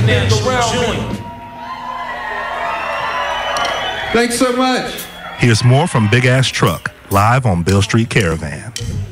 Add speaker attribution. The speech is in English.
Speaker 1: international joint.
Speaker 2: Thanks so much.
Speaker 3: Here's more from Big Ass Truck, live on Beale Street Caravan.